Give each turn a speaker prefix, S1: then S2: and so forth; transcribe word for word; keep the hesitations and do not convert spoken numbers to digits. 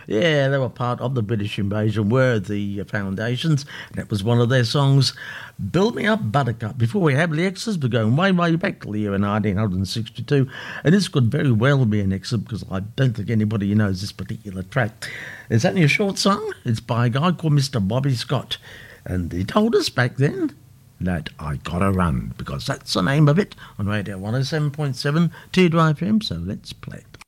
S1: Yeah, they were part of the British invasion, were the Foundations. That was one of their songs, Build Me Up Buttercup. Before we have the Exodus, we're going way, way back to the year nineteen sixty-two. And this could very well be an Exodus because I don't think anybody knows this particular track. It's only a short song. It's by a guy called Mister Bobby Scott. And he told us back then that I gotta run, because that's the name of it on Radio one oh seven point seven Teardrop F M. So let's play it.